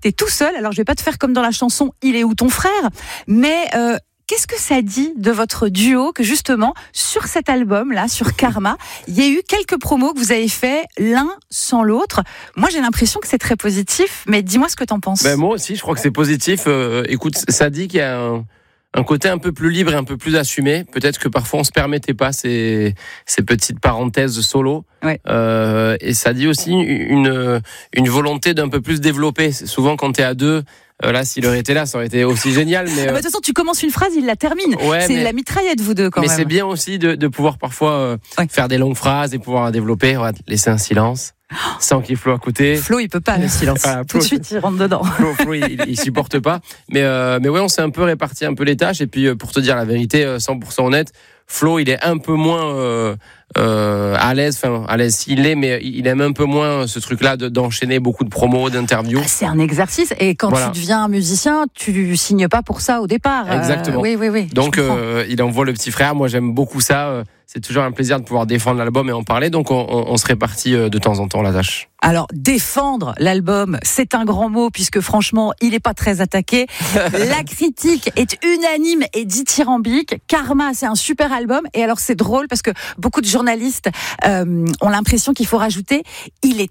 t'es tout seul. Alors je vais pas te faire comme dans la chanson « Il est où ton frère ?» mais qu'est-ce que ça dit de votre duo que justement, sur cet album-là, sur Karma, il y a eu quelques promos que vous avez fait l'un sans l'autre. Moi, j'ai l'impression que c'est très positif, mais dis-moi ce que t'en penses. Moi aussi, je crois que c'est positif. Écoute, ça dit qu'il y a un côté un peu plus libre et un peu plus assumé. Peut-être que parfois on se permettait pas ces petites parenthèses solo. Ouais. Et ça dit aussi une volonté d'un peu plus développer. Souvent quand t'es à deux, là s'il aurait été là, ça aurait été aussi génial. Mais de toute façon, tu commences une phrase, il la termine. Ouais, c'est la mitraillette, vous deux, quand même. Mais c'est bien aussi de pouvoir parfois faire des longues phrases et pouvoir développer. Ouais, laisser un silence. Sans qu'il y ait Flo à côté. Flo, il peut pas, le silence. Voilà, tout de suite, il rentre dedans. Flo, il supporte pas. Mais ouais, on s'est un peu réparti un peu les tâches. Et puis, pour te dire la vérité, 100% honnête, Flo, il est un peu moins à l'aise. Enfin, à l'aise, il l'est, mais il aime un peu moins ce truc-là d'enchaîner beaucoup de promos, d'interviews. C'est un exercice. Et quand tu deviens musicien, tu signes pas pour ça au départ. Exactement. Oui. Donc, il envoie le petit frère. Moi, j'aime beaucoup ça. C'est toujours un plaisir de pouvoir défendre l'album et en parler. Donc, on se répartit de temps en temps la tâche. Alors, défendre l'album, c'est un grand mot, puisque franchement, il n'est pas très attaqué. La critique est unanime et dithyrambique. Karma, c'est un super album. Et alors, c'est drôle parce que beaucoup de journalistes ont l'impression qu'il faut rajouter, il est